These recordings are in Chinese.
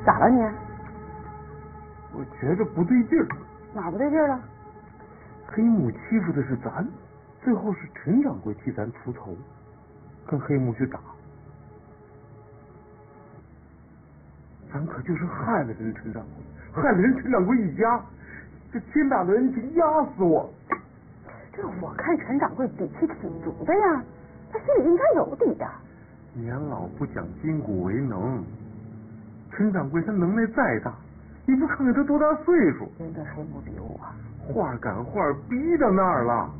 咋了你？ 我觉着不对劲儿。 哪不对劲了？ 黑木欺负的是咱，最后是陈掌柜替咱出头，跟黑木去打，咱可就是害了人陈掌柜，害了人陈掌柜一家，这天大的恩情压死我。 这我看陈掌柜底气挺足的呀，他心里应该有底的。 年老不讲筋骨为能，陈掌柜他能耐再大，你不看看他多大岁数？ 人跟黑木比我， 话赶话逼到那儿了，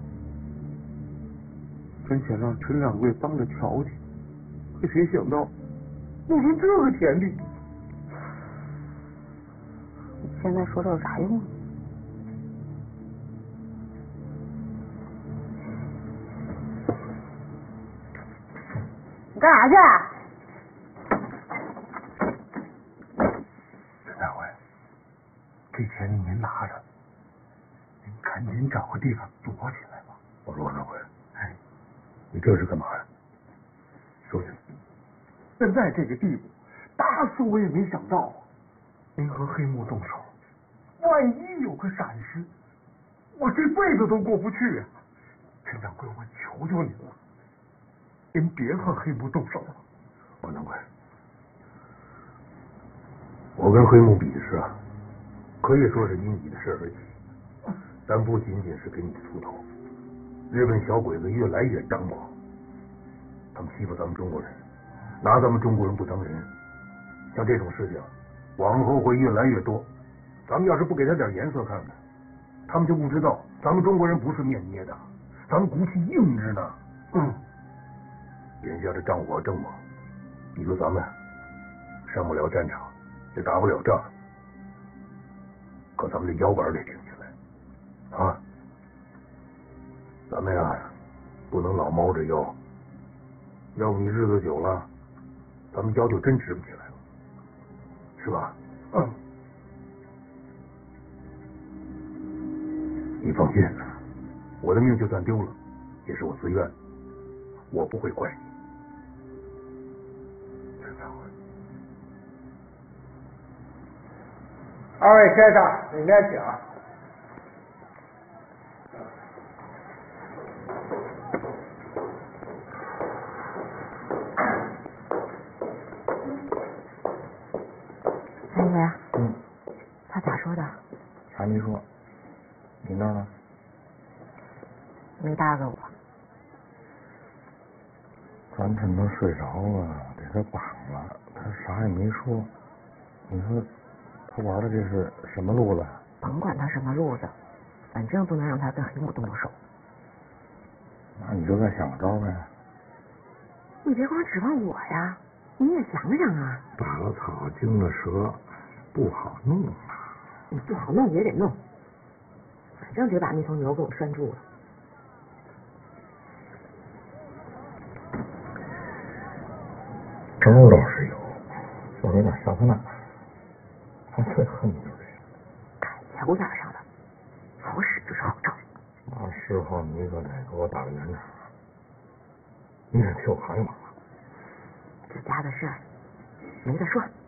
真想让陈掌柜帮着瞧瞧，可谁想到弄成这个田地。 你现在说这有啥用啊？你干啥去？ 陈掌柜，这钱您拿着，您赶紧找个地方躲起来吧。我说王掌柜，哎，你这是干嘛呀？说去。现在这个地步，打死我也没想到啊！您和黑木动手，万一有个闪失，我这辈子都过不去啊！陈掌柜，我求求您了，您别和黑木动手了。王掌柜，我跟黑木比试啊，可以说是因你的事而起。咱不仅仅是给你出头，日本小鬼子越来越张狂，他们欺负咱们中国人，拿咱们中国人不当人。像这种事情往后会越来越多，咱们要是不给他点颜色看看，他们就不知道咱们中国人不是面捏的，咱们骨气硬着呢。眼下这战火正猛，你说咱们上不了战场，也打不了仗，可咱们这腰板得挺起来啊！咱们呀，不能老猫着腰，要不你日子久了，咱们腰就真直不起来了，是吧？你放心，我的命就算丢了，也是我自愿，我不会怪你。 二位先生，里面请。 哎呀，他咋说的？ 还没说。你那儿呢？ 没搭个我。 咱趁他睡着了，给他绑了，他啥也没说。你说他玩的这是什么路子？ 甭管他什么路子，反正不能让他跟黑木动手。 那你就再想个招呗。 你别光指望我呀，你也想想啊。 打了草惊了蛇，不好弄啊。 你不好弄也得弄，反正得把那头牛给我拴住了。 招倒是有，就是有点下三滥。他最恨的就是这个。 感情面上的，好使就是好招。 那事后你可得给我打个圆场，你得替我扛一把。 这家的事儿没得说。